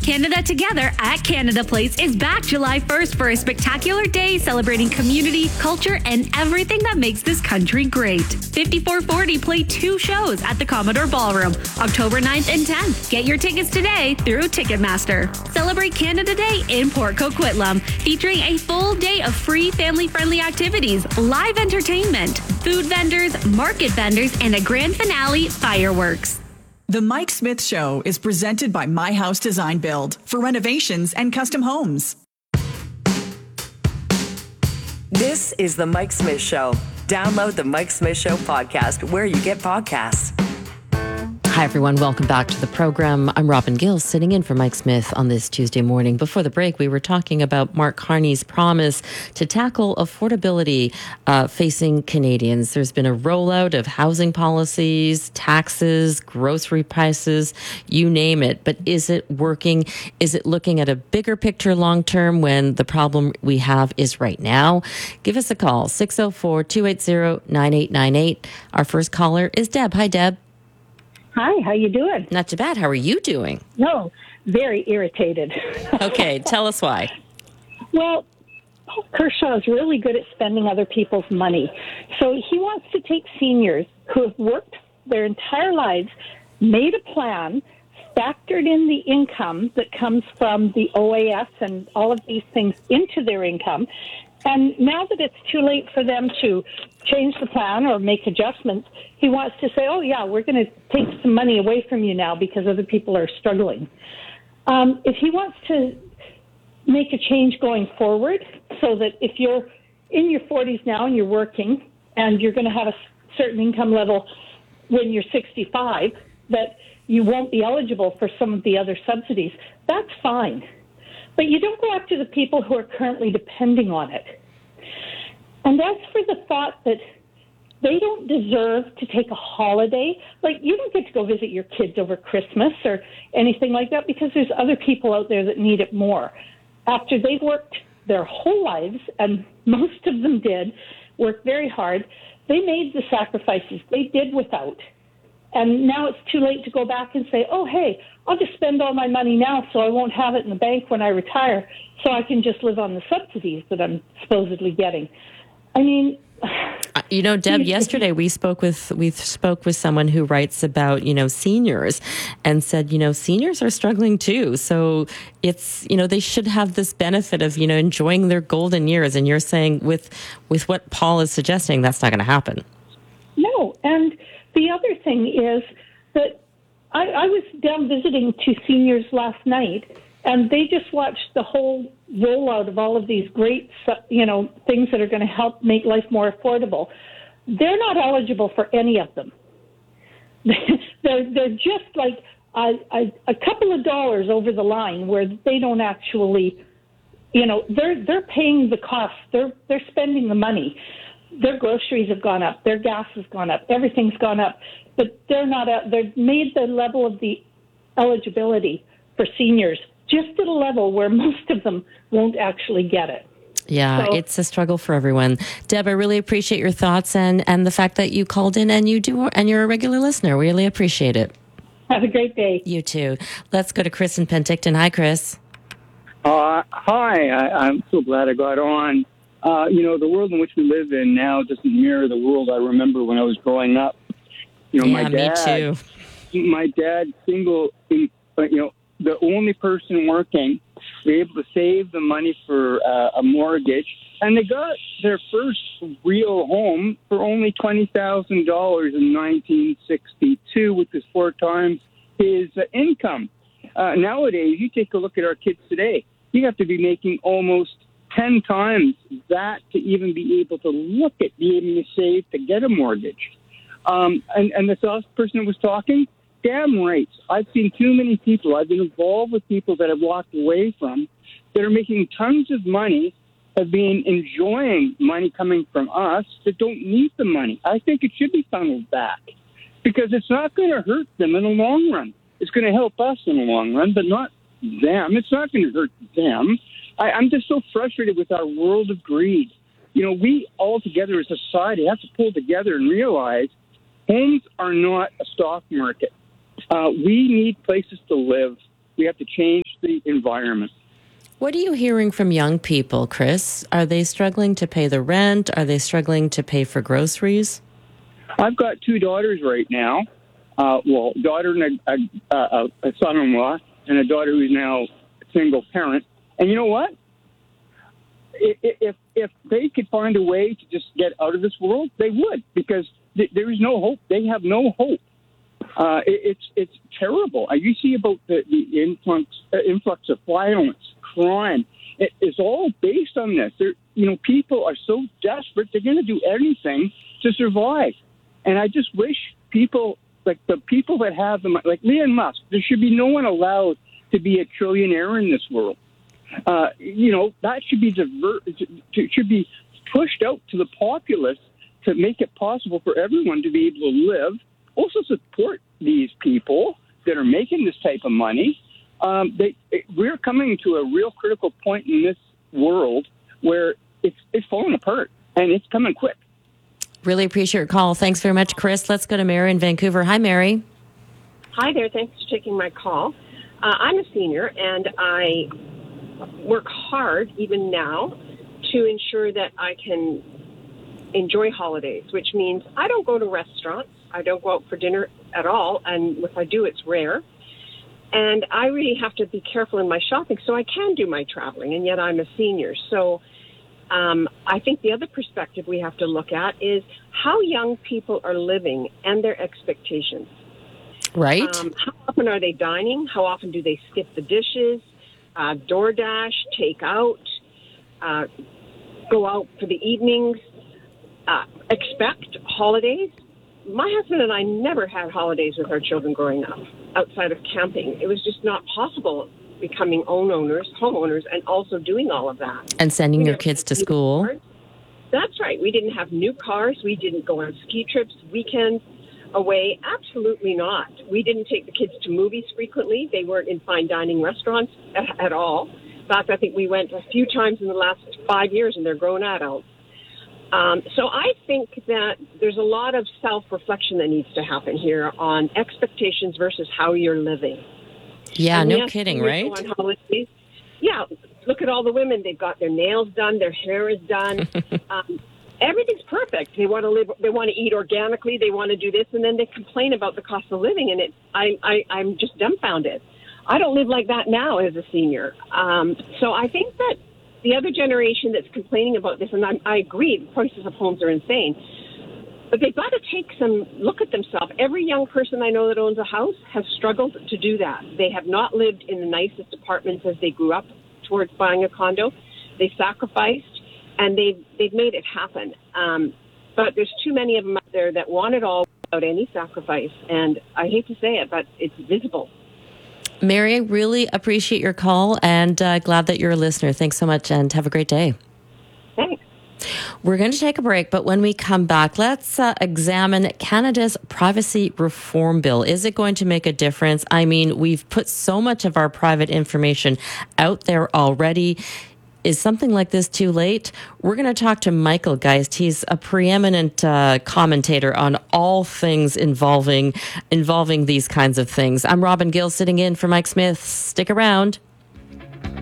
Canada Together at Canada Place is back July 1st for a spectacular day celebrating community, culture, and everything that makes this country great. 5440 play 2 shows at the Commodore Ballroom, October 9th and 10th. Get your tickets today through Ticketmaster. Celebrate Canada Day in Port Coquitlam, featuring a full day of free family-friendly activities, live entertainment, food vendors, market vendors, and a grand finale fireworks. The Mike Smith Show is presented by My House Design Build for renovations and custom homes. This is The Mike Smith Show. Download The Mike Smith Show podcast where you get podcasts. Hi, everyone. Welcome back to the program. I'm Robin Gill, sitting in for Mike Smith on this Tuesday morning. Before the break, we were talking about Mark Carney's promise to tackle affordability facing Canadians. There's been a rollout of housing policies, taxes, grocery prices, you name it. But is it working? Is it looking at a bigger picture long term when the problem we have is right now? Give us a call, 604-280-9898. Our first caller is Deb. Hi, Deb. Hi, how you doing? Not too bad. How are you doing? No, very irritated. Okay, tell us why. Well, Paul Kershaw is really good at spending other people's money. So he wants to take seniors who have worked their entire lives, made a plan, factored in the income that comes from the OAS and all of these things into their income. And now that it's too late for them to change the plan or make adjustments, he wants to say, oh, yeah, we're going to take some money away from you now because other people are struggling. If he wants to make a change going forward so that if you're in your 40s now and you're working and you're going to have a certain income level when you're 65, that you won't be eligible for some of the other subsidies, that's fine. But you don't go after the people who are currently depending on it. And as for the thought that they don't deserve to take a holiday, like you don't get to go visit your kids over Christmas or anything like that because there's other people out there that need it more. After they've worked their whole lives, and most of them did, work very hard, they made the sacrifices they did without. And now it's too late to go back and say, oh, hey, I'll just spend all my money now so I won't have it in the bank when I retire so I can just live on the subsidies that I'm supposedly getting. I mean... You know, Deb, yesterday we spoke with someone who writes about, seniors and said, seniors are struggling too. So it's, they should have this benefit of, enjoying their golden years. And you're saying with what Paul is suggesting, that's not going to happen. No. And the other thing is that I was down visiting 2 seniors last night, and they just watched the whole rollout of all of these great, things that are going to help make life more affordable. They're not eligible for any of them. They're just like a couple of dollars over the line where they don't actually, they're paying the cost. They're spending the money. Their groceries have gone up. Their gas has gone up. Everything's gone up. But they're not. They've made the level of the eligibility for seniors just at a level where most of them won't actually get it. Yeah, so, it's a struggle for everyone. Deb, I really appreciate your thoughts and the fact that you called in and you're a regular listener. We really appreciate it. Have a great day. You too. Let's go to Chris in Penticton. Hi, Chris. Hi. I'm so glad I got on. The world in which we live in now doesn't mirror the world I remember when I was growing up. My dad, me too. My dad, single, the only person working, to be able to save the money for a mortgage, and they got their first real home for only $20,000 in 1962, which was 4 times his income. Nowadays, you take a look at our kids today, you have to be making almost 10 times that to even be able to look at being able to save to get a mortgage. And the last person that was talking, damn right. I've seen too many people. I've been involved with people that I've walked away from that are making tons of money, have been enjoying money coming from us that don't need the money. I think it should be funneled back because it's not going to hurt them in the long run. It's going to help us in the long run, but not them. It's not going to hurt them. I'm just so frustrated with our world of greed. We all together as a society have to pull together and realize homes are not a stock market. We need places to live. We have to change healthy environment. What are you hearing from young people, Chris? Are they struggling to pay the rent? Are they struggling to pay for groceries? I've got 2 daughters right now. Daughter and a son-in-law, and a daughter who's now a single parent. And you know what? If they could find a way to just get out of this world, they would, because there is no hope. They have no hope. It's terrible. You see about the influx of violence, crime. It is all based on this. People are so desperate, they're going to do anything to survive. And I just wish people, like the people that have them, like Elon Musk, there should be no one allowed to be a trillionaire in this world. That should be pushed out to the populace to make it possible for everyone to be able to live. Also support these people that are making this type of money. We're coming to a real critical point in this world where it's falling apart, and it's coming quick. Really appreciate your call. Thanks very much, Chris. Let's go to Mary in Vancouver. Hi, Mary. Hi there. Thanks for taking my call. I'm a senior, and I work hard, even now, to ensure that I can enjoy holidays, which means I don't go to restaurants. I don't go out for dinner at all, and if I do, it's rare. And I really have to be careful in my shopping so I can do my traveling, and yet I'm a senior. So I think the other perspective we have to look at is how young people are living and their expectations. Right. How often are they dining? How often do they skip the dishes, DoorDash, take out, go out for the evenings, expect holidays? My husband and I never had holidays with our children growing up outside of camping. It was just not possible becoming homeowners, and also doing all of that. And sending your kids to school. That's right. We didn't have new cars. We didn't go on ski trips, weekends away. Absolutely not. We didn't take the kids to movies frequently. They weren't in fine dining restaurants at all. In fact, I think we went a few times in the last 5 years, and they're grown adults. So I think that there's a lot of self-reflection that needs to happen here on expectations versus how you're living. Yeah, and no yes, kidding, right? On holidays. Yeah, look at all the women. They've got their nails done, their hair is done. Everything's perfect. They want to live. They want to eat organically. They want to do this, and then they complain about the cost of living. And I'm just dumbfounded. I don't live like that now as a senior. So I think that the other generation that's complaining about this, and I agree, the prices of homes are insane, but they've got to take some look at themselves. Every young person I know that owns a house has struggled to do that. They have not lived in the nicest apartments as they grew up towards buying a condo. They sacrificed, and they've made it happen. But there's too many of them out there that want it all without any sacrifice, and I hate to say it, but it's visible. Mary, I really appreciate your call, and glad that you're a listener. Thanks so much, and have a great day. Thanks. We're going to take a break, but when we come back, let's examine Canada's privacy reform bill. Is it going to make a difference? I mean, we've put so much of our private information out there already. Is something like this too late? We're going to talk to Michael Geist. He's a preeminent commentator on all things involving these kinds of things. I'm Robin Gill, sitting in for Mike Smith. Stick around.